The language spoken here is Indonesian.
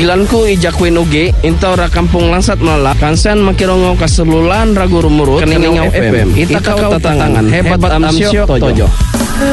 Gilanku ijakuin uge Inta ora kampung langsat melala Kansean makirongo kaselulan ragu rumurut Keningau FM Ita kau tatangan Hebat amsyok tojo.